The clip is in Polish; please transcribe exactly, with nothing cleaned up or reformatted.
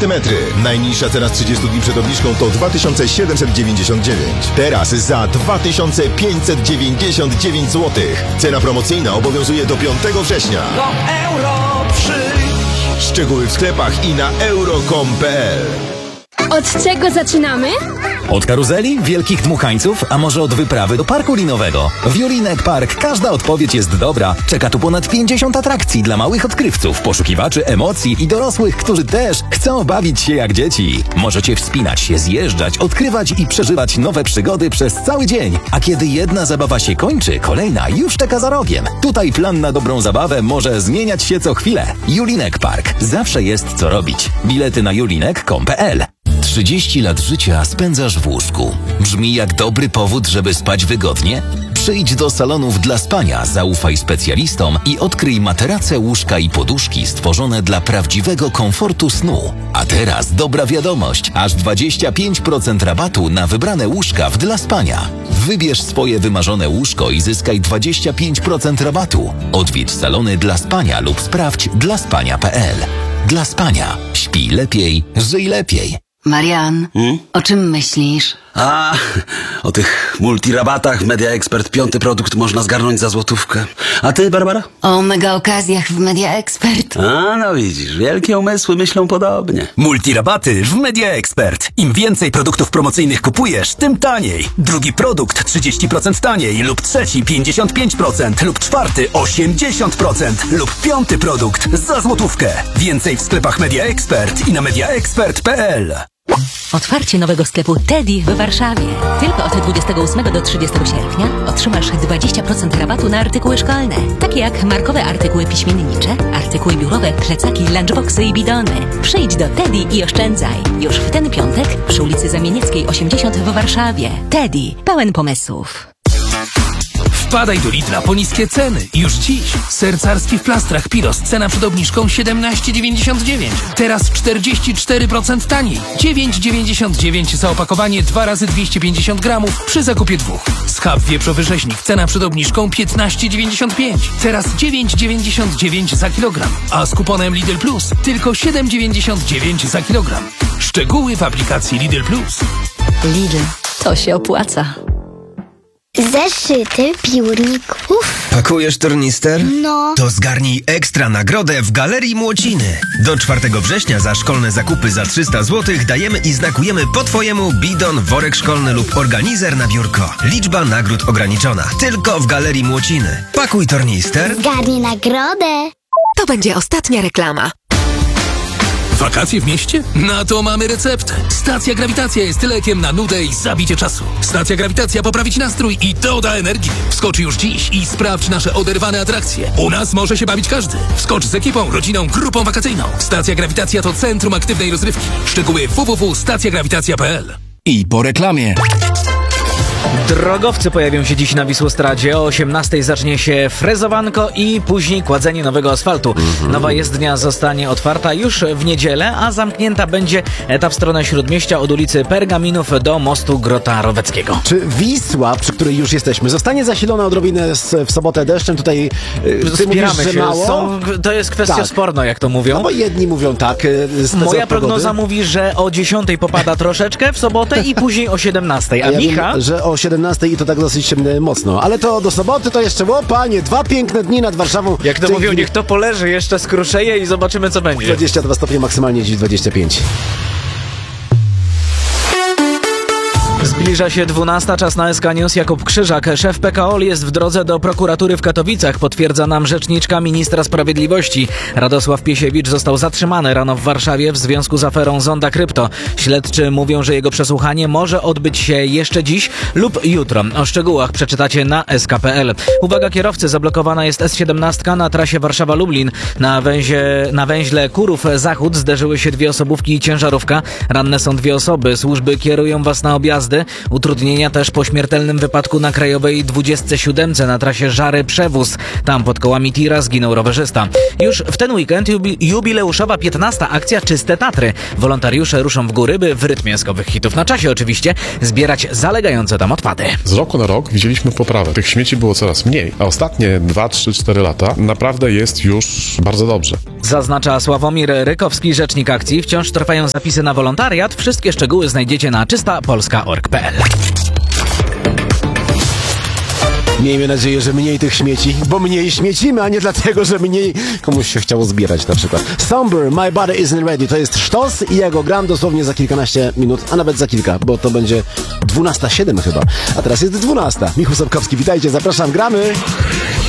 centymetry. Najniższa cena z trzydziestu dni przed obniżką to dwa tysiące siedemset dziewięćdziesiąt dziewięć. Teraz za dwa tysiące pięćset dziewięćdziesiąt dziewięć złotych. Cena promocyjna obowiązuje do piątego września. Do Euro przyjdź. Szczegóły w sklepach i na euro kropka com kropka pe el. Od czego zaczynamy? Od karuzeli, wielkich dmuchańców, a może od wyprawy do parku linowego? W Julinek Park każda odpowiedź jest dobra. Czeka tu ponad pięćdziesiąt atrakcji dla małych odkrywców, poszukiwaczy emocji i dorosłych, którzy też chcą bawić się jak dzieci. Możecie wspinać się, zjeżdżać, odkrywać i przeżywać nowe przygody przez cały dzień. A kiedy jedna zabawa się kończy, kolejna już czeka za rogiem. Tutaj plan na dobrą zabawę może zmieniać się co chwilę. Julinek Park. Zawsze jest co robić. Bilety na julinek kropka com kropka pe el. trzydzieści lat życia spędzasz w łóżku. Brzmi jak dobry powód, żeby spać wygodnie? Przyjdź do salonów dla spania, zaufaj specjalistom i odkryj materace, łóżka i poduszki stworzone dla prawdziwego komfortu snu. A teraz dobra wiadomość, aż dwadzieścia pięć procent rabatu na wybrane łóżka w dla spania. Wybierz swoje wymarzone łóżko i zyskaj dwadzieścia pięć procent rabatu. Odwiedź salony dla spania lub sprawdź dla spania kropka pe el. Dla spania. Śpij lepiej, żyj lepiej. Marian, hmm? O czym myślisz? A, o tych multirabatach w Media Expert. Piąty produkt można zgarnąć za złotówkę. A ty, Barbara? O mega okazjach w Media Expert. A, no widzisz, wielkie umysły myślą podobnie. Multirabaty w Media Expert. Im więcej produktów promocyjnych kupujesz, tym taniej. Drugi produkt trzydzieści procent taniej, lub trzeci pięćdziesiąt pięć procent, lub czwarty osiemdziesiąt procent, lub piąty produkt za złotówkę. Więcej w sklepach Media Expert i na media expert kropka pe el. Otwarcie nowego sklepu Teddy w Warszawie. Tylko od dwudziestego ósmego do trzydziestego sierpnia otrzymasz dwadzieścia procent rabatu na artykuły szkolne, takie jak markowe artykuły piśmiennicze, artykuły biurowe, plecaki, lunchboxy i bidony. Przyjdź do Teddy i oszczędzaj. Już w ten piątek przy ulicy Zamienieckiej osiemdziesiąt w Warszawie. Teddy, pełen pomysłów. Wpadaj do Lidla po niskie ceny. Już dziś. Ser carski w plastrach Piros. Cena przed obniżką siedemnaście dziewięćdziesiąt dziewięć. Teraz czterdzieści cztery procent taniej. dziewięć dziewięćdziesiąt dziewięć za opakowanie dwa razy dwieście pięćdziesiąt gramów przy zakupie dwóch. Schab wieprzowy rzeźnik. Cena przed obniżką piętnaście dziewięćdziesiąt pięć. Teraz dziewięć dziewięćdziesiąt dziewięć za kilogram. A z kuponem Lidl Plus tylko siedem dziewięćdziesiąt dziewięć za kilogram. Szczegóły w aplikacji Lidl Plus. Lidl, to się opłaca. Zeszyty piórników. Pakujesz tornister? No. To zgarnij ekstra nagrodę w Galerii Młociny. Do czwartego września za szkolne zakupy za trzysta złotych dajemy i znakujemy po twojemu bidon, worek szkolny lub organizer na biurko. Liczba nagród ograniczona. Tylko w Galerii Młociny. Pakuj tornister. Zgarnij nagrodę. To będzie ostatnia reklama. Wakacje w mieście? Na to mamy receptę. Stacja Grawitacja jest lekiem na nudę i zabicie czasu. Stacja Grawitacja poprawi ci nastrój i doda energii. Wskocz już dziś i sprawdź nasze oderwane atrakcje. U nas może się bawić każdy. Wskocz z ekipą, rodziną, grupą wakacyjną. Stacja Grawitacja to centrum aktywnej rozrywki. Szczegóły w w w kropka stacja grawitacja kropka pe el. I po reklamie. Drogowcy pojawią się dziś na Wisłostradzie. O osiemnastej zacznie się frezowanko i później kładzenie nowego asfaltu. Mm-hmm. Nowa jezdnia zostanie otwarta już w niedzielę, a zamknięta będzie ta w stronę Śródmieścia od ulicy Pergaminów do mostu Grota Roweckiego. Czy Wisła, przy której już jesteśmy, zostanie zasilona odrobinę w sobotę deszczem? Tutaj ty mówisz, że się. mało? Są, to jest kwestia tak. sporna, jak to mówią. No bo jedni mówią tak. Moja prognoza mówi, że o dziesiątej popada troszeczkę w sobotę i później o siedemnastej. A, a ja Micha? Wiem, że o siedemnastej i to tak dosyć mocno. Ale to do soboty to jeszcze, o panie, dwa piękne dni nad Warszawą. Jak to mówią, niech to poleży, jeszcze skruszeje i zobaczymy, co będzie. dwadzieścia dwa stopnie, maksymalnie dziś dwadzieścia pięć. Zbliża się dwunasta, czas na S K News. Jakub Krzyżak, szef P K O L, jest w drodze do prokuratury w Katowicach, potwierdza nam rzeczniczka ministra sprawiedliwości. Radosław Piesiewicz został zatrzymany rano w Warszawie w związku z aferą Zonda Krypto. Śledczy mówią, że jego przesłuchanie może odbyć się jeszcze dziś lub jutro. O szczegółach przeczytacie na S K kropka P L. Uwaga kierowcy, zablokowana jest S siedemnaście na trasie Warszawa-Lublin. Na, węzie, na węźle Kurów-Zachód zderzyły się dwie osobówki i ciężarówka. Ranne są dwie osoby. Służby kierują was na objazdy. jazdy. Utrudnienia też po śmiertelnym wypadku na krajowej dwudziestce siódemce na trasie Żary-Przewóz. Tam pod kołami tira zginął rowerzysta. Już w ten weekend jubi- jubileuszowa piętnasta akcja Czyste Tatry. Wolontariusze ruszą w góry, by w rytmie skowych hitów na czasie oczywiście zbierać zalegające tam odpady. Z roku na rok widzieliśmy poprawę. Tych śmieci było coraz mniej, a ostatnie dwa, trzy, cztery lata naprawdę jest już bardzo dobrze. Zaznacza Sławomir Rykowski, rzecznik akcji. Wciąż trwają zapisy na wolontariat. Wszystkie szczegóły znajdziecie na czysta polska kropka org kropka p l. Miejmy nadzieję, że mniej tych śmieci, bo mniej śmiecimy, a nie dlatego, że mniej komuś się chciało zbierać na przykład. Somber, My Body Isn't Ready, to jest sztos i ja go gram dosłownie za kilkanaście minut, a nawet za kilka, bo to będzie dwunasta siedem chyba, a teraz jest dwunasta. Michał Sobkowski, witajcie, zapraszam, gramy!